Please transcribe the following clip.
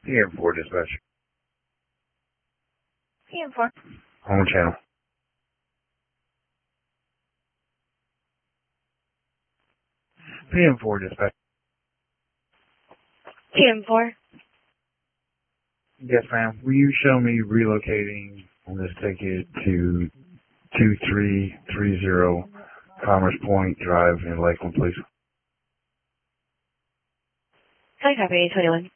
PM4 dispatch. PM4. Home channel. PM4 dispatch. PM4. Yes, ma'am. Will you show me relocating on this ticket to 2330 Commerce Point Drive in Lakeland, please? Hi, copy 21.